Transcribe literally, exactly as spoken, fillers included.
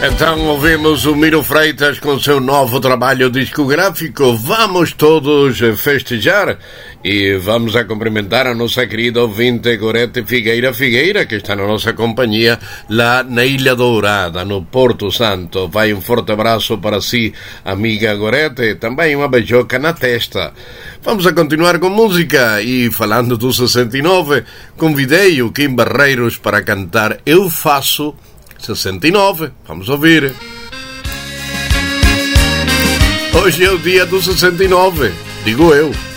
Então ouvimos o Miro Freitas com seu novo trabalho discográfico. Vamos todos festejar e vamos a cumprimentar a nossa querida ouvinte Gorete Figueira Figueira, que está na nossa companhia lá na Ilha Dourada, no Porto Santo. Vai um forte abraço para si, amiga Gorete, também uma beijoca na testa. Vamos a continuar com música e, falando do sessenta e nove, convidei o Kim Barreiros para cantar Eu Faço sessenta e nove. Vamos ouvir. Hoje é o dia do sessenta e nove, digo eu.